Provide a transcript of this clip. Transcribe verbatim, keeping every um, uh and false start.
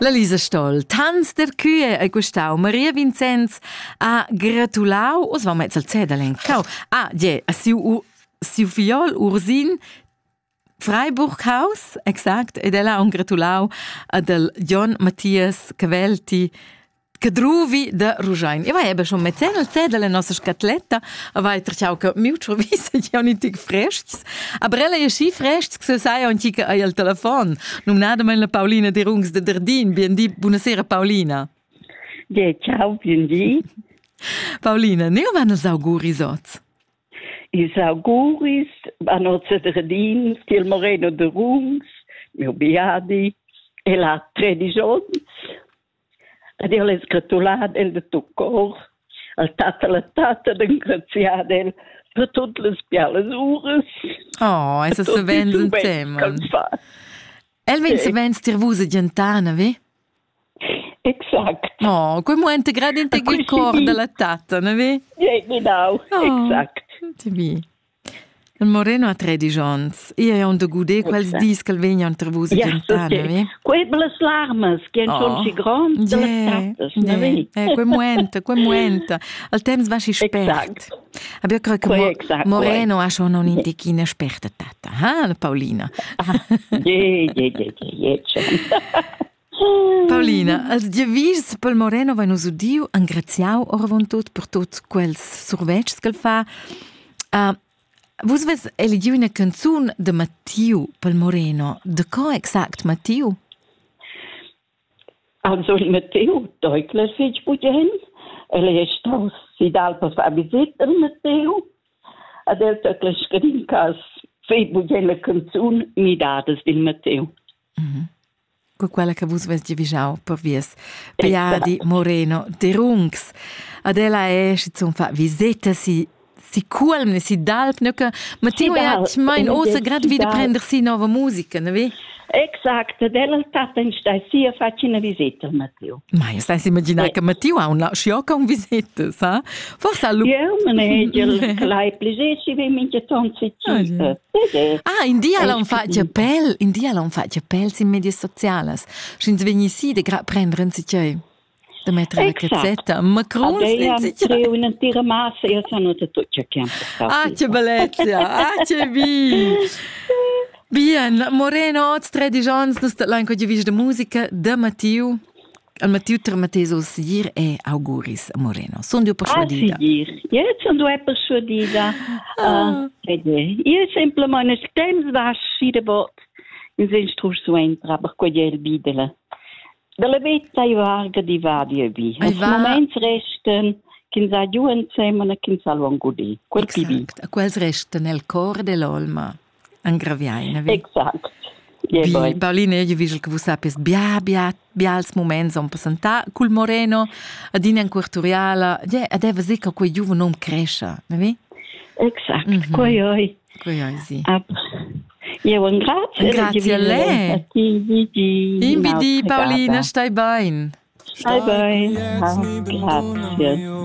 La Lisa Stoll, Tanz der Kühe, e questau. Maria Vincenz ha gratulau, os va metz al Zedalen, cau. Ah, je, a siu, u, siu fiol Ursin, Freiburghaus, exakt, ed ella ha un gratulau a del John Mattias Cavelti, Cadruvi da Rujain. E vai ebbe schon mezzena al Zedalen, nostra scatletta, a vai trciau che miu trovisa di un intig frescs, aber ella è schi frescs, che se sai antica ai al telefon. Non nada mai la Paulina de Rungs de Dardin, bien di, buonasera Paulina. Ja, ciao, bien di. Paulina, ne vanno els auguris oz? Is auguris, a nozze Dardin, Stil Moreno de Rungs, mio biadi, e la tredici giorni. Ed io le sgratulate el de tuo cor, al tata la tata d'ingraziate el per tutte le spiale ures. Oh, e se se vens insieme. El vens se vens tirvusa giantana, ve? Exact. Oh, quel momento grad in te il cor della tata, ne ve? Ja, genau, oh, exact. Ti vi. Il Moreno ha tredici anni. Io ho un de gude quels dis che vengono tirvusa giantana, ve? Quelle larmes che Oh. sono si grandi delle tatas, ne ve? Eh, quel momento, quel momento. Al temps va si spert. Exact. Aber ich creo Quei che exact, Moreno ha schon un indichina sperta tata, ha, la Paulina. Ja, ja, ja, ja, ja. Paulina, als diavis pel Moreno vai nos udiu angraziau orvon tot per tot quels survetgs che fa. Uh, vos ves eligiu una canzun de Mattiu pel Moreno. De co exact Mattiu? Also il Matteo, Teukler fece bugen, e le è stato si dal per fare visita al Matteo, ed el Teukler scrin cas fece bugen la canzun mi dadas del Matteo. Mm-hmm. Quella che vos ves diavisau per vies Piadi Moreno de Rungs. Ad ella è schizun fa visita si si culmne, si dalp, ne che Mattiu Si ha dalp, mein e osa si grad wieder dalp. prender si nova musica, ne ve? Exact, ed el tata in stai si a facci una visita al Matteo. Ma io stai si immaginare Eh. che Mattiu ha un sciocca un visita, sa? Forse ha lu- Ja, ma ne gel clai plaisir si ve minche tonzi Ah, ci. ja. Ah, in dia l'on fa appel, in dia l'on fa appel in media sociales. Schins vegni si de gra prendere si c'è. Da mettere la Exact. cazzetta, Macron Adeia si c'è. treu in tira massa io sono da tutto che Ah, che bellezza, ah, che bi. Bien, Moreno, tredici anni, non sta là in cui diviso de musica de Mattiu. Al Mattiu ter Mateso Sigir e auguris a Moreno. Sono io Ah, persuadida. sì, io sono due persuadida. Ah. Io semplicemente temps va uscire bot in sen strus entra per quel bidele. Della vita io varga di vadia vi. Ai Al va- momento resten che sa giù insieme che sa lo angudi. Quel pibi. Exact. A quels resta nel cor dell'olma. An graviaina, vi? Exact. Ja, Bi, poi. Paulina, io vi che vous sappiate bia, bia, bia als moments on passanta col Moreno, ad in quartoriala, ja, ad eva sì che quei giuvo non cresce, ne vi? Exact. Mhm. Quei oi. Quei oi, sì. Io un grazie. Grazie a lei. A ti vidi. Invidi, Paulina, stai bene. Bye bye. Grazie.